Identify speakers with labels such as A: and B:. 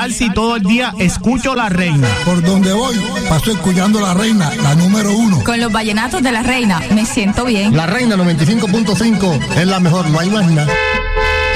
A: salsa y todo el día escucho La Reina.
B: Por donde voy, paso escuchando La Reina, la número 1.
C: Con los vallenatos de La Reina, me siento bien.
D: La Reina 95.5 es la mejor, no hay más nada.